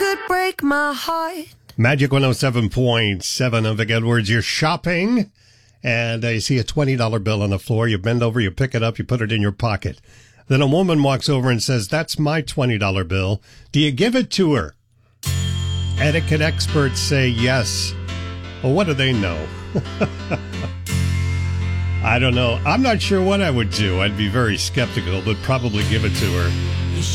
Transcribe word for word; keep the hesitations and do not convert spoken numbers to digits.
could break my heart. Magic one oh seven point seven of Vic Edwards. You're shopping, and uh, you see a twenty dollar bill on the floor. You bend over, you pick it up, you put it in your pocket. Then a woman walks over and says, that's my twenty dollar bill. Do you give it to her? Etiquette experts say yes. Well, what do they know? I don't know. I'm not sure what I would do. I'd be very skeptical, but probably give it to her.